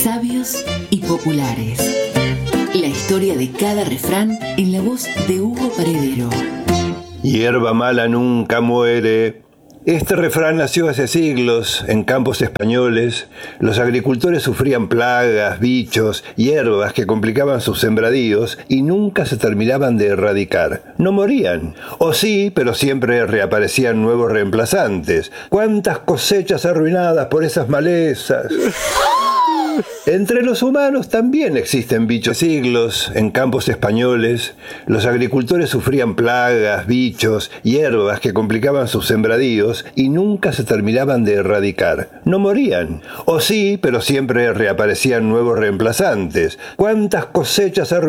Sabios y populares. La historia de cada refrán en la voz de Hugo Paredero. Hierba mala nunca muere. Este refrán nació hace siglos en campos españoles. Los agricultores sufrían plagas, bichos, hierbas que complicaban sus sembradíos y nunca se terminaban de erradicar. No morían. O sí, pero siempre reaparecían nuevos reemplazantes. ¿Cuántas cosechas arruinadas por esas malezas? Entre los humanos también existen bichos. Siglos en campos españoles, los agricultores sufrían plagas, bichos, hierbas que complicaban sus sembradíos y nunca se terminaban de erradicar. No morían. O sí, pero siempre reaparecían nuevos reemplazantes. ¿Cuántas cosechas arruinadas